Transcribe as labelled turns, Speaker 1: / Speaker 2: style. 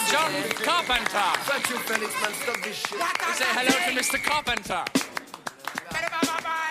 Speaker 1: John Carpenter.
Speaker 2: Thank you, Felix, man. Stop this shit.
Speaker 1: Say hello to Mr. Carpenter.